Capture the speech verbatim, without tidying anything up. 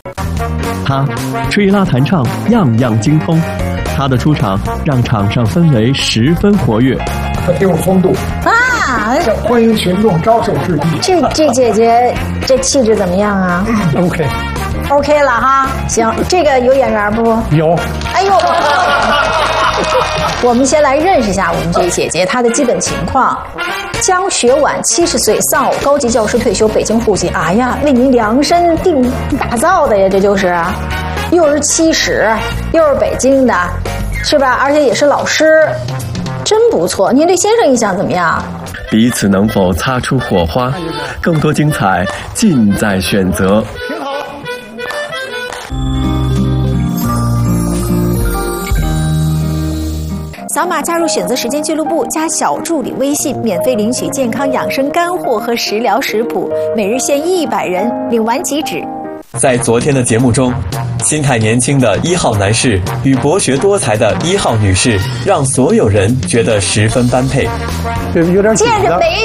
他吹拉弹唱样样精通，他的出场让场上氛围十分活跃。 很有风度啊！ 欢迎群众招手致意。 这这姐姐这气质怎么样啊 ？OK。 OK 了哈，行，这个有眼缘不？ 有。 哎呦，我们先来认识一下我们这位姐姐，她的基本情况。江学婉，七十岁，丧偶，高级教师退休，北京户籍。哎呀，为您量身定打造的呀，这就是，又是七十，又是北京的，是吧？而且也是老师，真不错。您对先生印象怎么样？ 彼此能否擦出火花？更多精彩尽在选择。 扫码加入选择时间俱乐部，加小助理微信，免费领取健康养生干货和食疗食谱，每日限一百人，领完即止。 在昨天的节目中，心态年轻的一号男士与博学多才的一号女士，让所有人觉得十分般配。 对，有点见着没